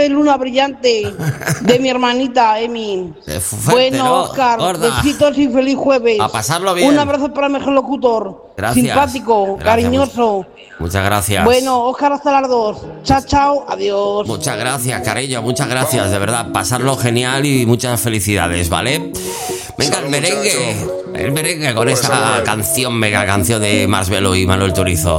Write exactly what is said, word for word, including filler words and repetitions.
de luna brillante de mi hermanita Emi. Fuerte, Bueno, ¿no? Oscar, Gorda. besitos y feliz jueves. A pasarlo bien. Un abrazo para el mejor locutor. Gracias. Simpático, Gracias, cariñoso. Muchas gracias. Bueno, Oscar, hasta las dos. Chao, chao, adiós. Muchas gracias, cariño, muchas gracias, de verdad. Pasarlo genial y muchas felicidades, ¿vale? Venga, Salud, el merengue. muchacho. El merengue con Por esta saludar. canción, mega canción de Marshmello y Manuel Turizo.